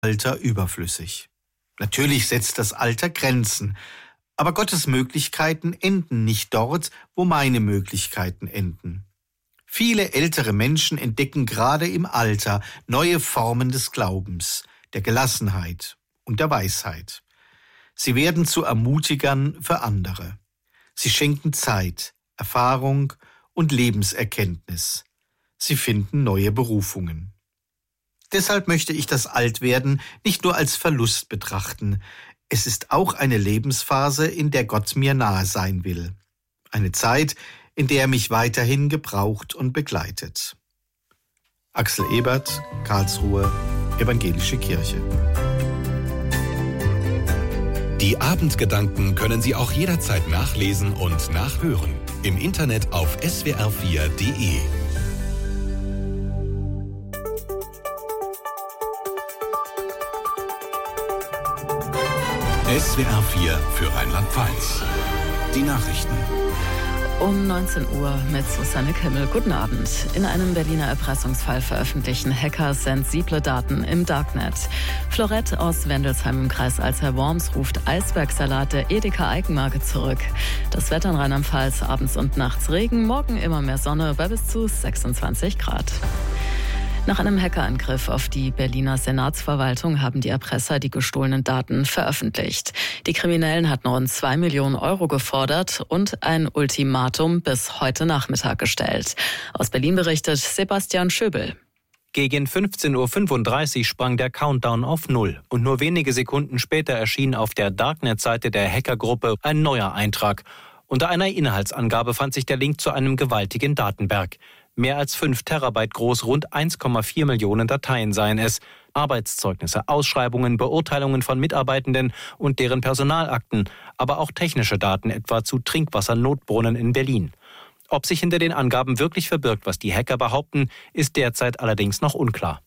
Alter überflüssig. Natürlich setzt das Alter Grenzen, aber Gottes Möglichkeiten enden nicht dort, wo meine Möglichkeiten enden. Viele ältere Menschen entdecken gerade im Alter neue Formen des Glaubens, der Gelassenheit und der Weisheit. Sie werden zu Ermutigern für andere. Sie schenken Zeit, Erfahrung und Lebenserkenntnis. Sie finden neue Berufungen. Deshalb möchte ich das Altwerden nicht nur als Verlust betrachten. Es ist auch eine Lebensphase, in der Gott mir nahe sein will. Eine Zeit, in der er mich weiterhin gebraucht und begleitet. Axel Ebert, Karlsruhe, Evangelische Kirche. Die Abendgedanken können Sie auch jederzeit nachlesen und nachhören. Im Internet auf swr4.de. SWR 4 für Rheinland-Pfalz. Die Nachrichten. Um 19 Uhr mit Susanne Kimmel. Guten Abend. In einem Berliner Erpressungsfall veröffentlichen Hacker sensible Daten im Darknet. Florett aus Wendelsheim im Kreis Alzey-Worms ruft Eisbergsalat der Edeka Eigenmarke zurück. Das Wetter in Rheinland-Pfalz, abends und nachts Regen, morgen immer mehr Sonne bei bis zu 26 Grad. Nach einem Hackerangriff auf die Berliner Senatsverwaltung haben die Erpresser die gestohlenen Daten veröffentlicht. Die Kriminellen hatten rund 2 Millionen Euro gefordert und ein Ultimatum bis heute Nachmittag gestellt. Aus Berlin berichtet Sebastian Schöbel. Gegen 15:35 Uhr sprang der Countdown auf 0 und nur wenige Sekunden später erschien auf der Darknet-Seite der Hackergruppe ein neuer Eintrag. Unter einer Inhaltsangabe fand sich der Link zu einem gewaltigen Datenberg. Mehr als 5 Terabyte groß, rund 1,4 Millionen Dateien seien es. Arbeitszeugnisse, Ausschreibungen, Beurteilungen von Mitarbeitenden und deren Personalakten, aber auch technische Daten, etwa zu Trinkwassernotbrunnen in Berlin. Ob sich hinter den Angaben wirklich verbirgt, was die Hacker behaupten, ist derzeit allerdings noch unklar.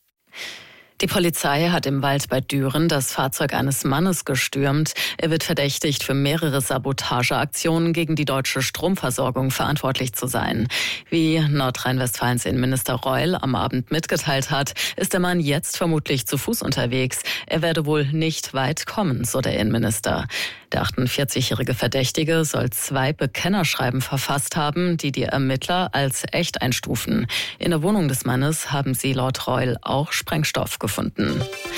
Die Polizei hat im Wald bei Düren das Fahrzeug eines Mannes gestürmt. Er wird verdächtigt, für mehrere Sabotageaktionen gegen die deutsche Stromversorgung verantwortlich zu sein. Wie Nordrhein-Westfalens Innenminister Reul am Abend mitgeteilt hat, ist der Mann jetzt vermutlich zu Fuß unterwegs. Er werde wohl nicht weit kommen, so der Innenminister. Der 48-jährige Verdächtige soll 2 Bekennerschreiben verfasst haben, die die Ermittler als echt einstufen. In der Wohnung des Mannes haben sie laut Reul auch Sprengstoff gefunden.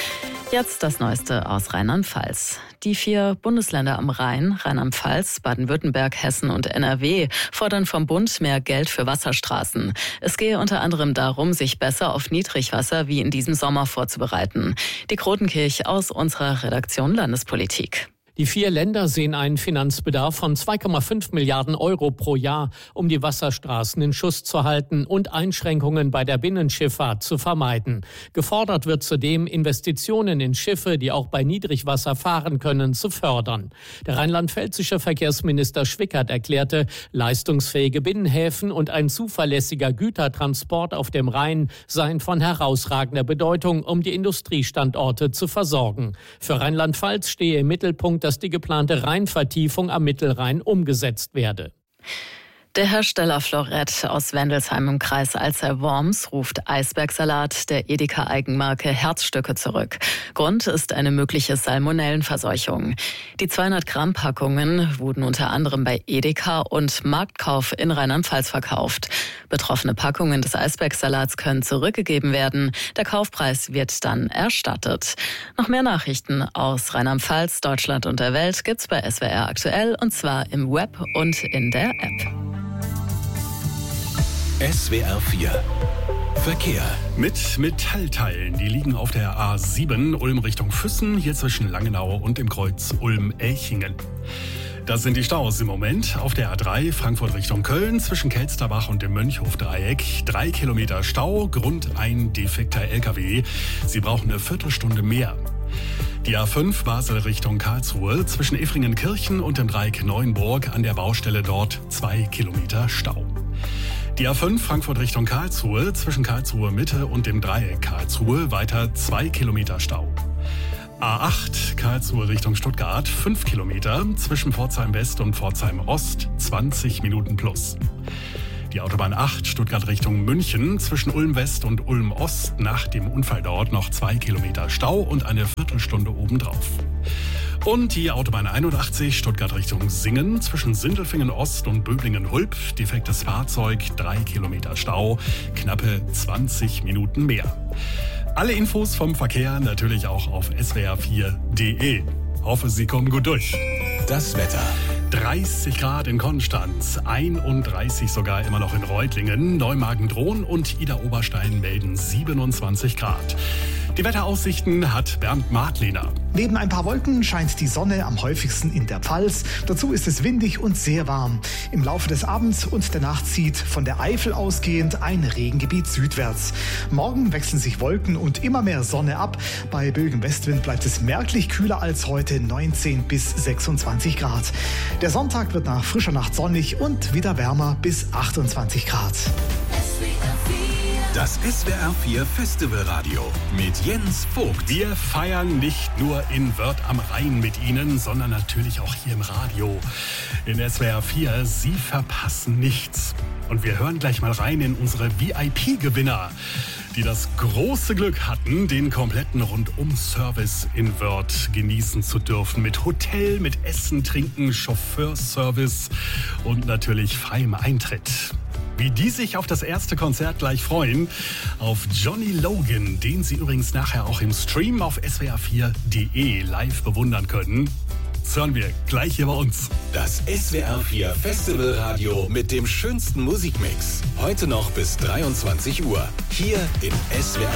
Jetzt das Neueste aus Rheinland-Pfalz. Die 4 Bundesländer am Rhein, Rheinland-Pfalz, Baden-Württemberg, Hessen und NRW, fordern vom Bund mehr Geld für Wasserstraßen. Es gehe unter anderem darum, sich besser auf Niedrigwasser wie in diesem Sommer vorzubereiten. Die Krotenkirch aus unserer Redaktion Landespolitik. Die 4 Länder sehen einen Finanzbedarf von 2,5 Milliarden Euro pro Jahr, um die Wasserstraßen in Schuss zu halten und Einschränkungen bei der Binnenschifffahrt zu vermeiden. Gefordert wird zudem, Investitionen in Schiffe, die auch bei Niedrigwasser fahren können, zu fördern. Der rheinland-pfälzische Verkehrsminister Schwickert erklärte, leistungsfähige Binnenhäfen und ein zuverlässiger Gütertransport auf dem Rhein seien von herausragender Bedeutung, um die Industriestandorte zu versorgen. Für Rheinland-Pfalz stehe im Mittelpunkt, dass die geplante Rheinvertiefung am Mittelrhein umgesetzt werde. Der Hersteller Florett aus Wendelsheim im Kreis Alzey-Worms ruft Eisbergsalat der Edeka Eigenmarke Herzstücke zurück. Grund ist eine mögliche Salmonellenverseuchung. Die 200 Gramm Packungen wurden unter anderem bei Edeka und Marktkauf in Rheinland-Pfalz verkauft. Betroffene Packungen des Eisbergsalats können zurückgegeben werden. Der Kaufpreis wird dann erstattet. Noch mehr Nachrichten aus Rheinland-Pfalz, Deutschland und der Welt gibt's bei SWR aktuell, und zwar im Web und in der App. SWR 4 Verkehr. Mit Metallteilen, die liegen auf der A7 Ulm Richtung Füssen, hier zwischen Langenau und dem Kreuz Ulm-Elchingen. Das sind die Staus im Moment. Auf der A3 Frankfurt Richtung Köln zwischen Kelsterbach und dem Mönchhof-Dreieck. 3 Kilometer Stau, Grund ein defekter LKW. Sie brauchen eine Viertelstunde mehr. Die A5 Basel Richtung Karlsruhe zwischen Effringenkirchen und dem Dreieck Neuenburg, an der Baustelle dort 2 Kilometer Stau. Die A5 Frankfurt Richtung Karlsruhe zwischen Karlsruhe Mitte und dem Dreieck Karlsruhe weiter 2 Kilometer Stau. A8 Karlsruhe Richtung Stuttgart 5 Kilometer zwischen Pforzheim West und Pforzheim Ost 20 Minuten plus. Die Autobahn 8 Stuttgart Richtung München zwischen Ulm West und Ulm Ost nach dem Unfall dort noch 2 Kilometer Stau und eine Viertelstunde obendrauf. Und die Autobahn 81 Stuttgart Richtung Singen zwischen Sindelfingen Ost und Böblingen-Hulb. Defektes Fahrzeug, 3 Kilometer Stau, knappe 20 Minuten mehr. Alle Infos vom Verkehr natürlich auch auf swr4.de. Hoffe, Sie kommen gut durch. Das Wetter. 30 Grad in Konstanz, 31 sogar immer noch in Reutlingen, Neumagen-Dhron und Idar-Oberstein melden 27 Grad. Die Wetteraussichten hat Bernd Martlehner. Neben ein paar Wolken scheint die Sonne am häufigsten in der Pfalz. Dazu ist es windig und sehr warm. Im Laufe des Abends und der Nacht zieht von der Eifel ausgehend ein Regengebiet südwärts. Morgen wechseln sich Wolken und immer mehr Sonne ab. Bei böigem Westwind bleibt es merklich kühler als heute, 19 bis 26 Grad. Der Sonntag wird nach frischer Nacht sonnig und wieder wärmer bis 28 Grad. Das SWR4 Festivalradio mit Jens Vogt. Wir feiern nicht nur in Wörth am Rhein mit Ihnen, sondern natürlich auch hier im Radio. In SWR4, Sie verpassen nichts. Und wir hören gleich mal rein in unsere VIP-Gewinner, die das große Glück hatten, den kompletten Rundum-Service in Wörth genießen zu dürfen. Mit Hotel, mit Essen, Trinken, Chauffeurservice und natürlich freiem Eintritt. Wie die sich auf das erste Konzert gleich freuen, auf Johnny Logan, den Sie übrigens nachher auch im Stream auf swr4.de live bewundern können. Das hören wir gleich hier bei uns. Das SWR4 Festivalradio mit dem schönsten Musikmix. Heute noch bis 23 Uhr. Hier in SWR.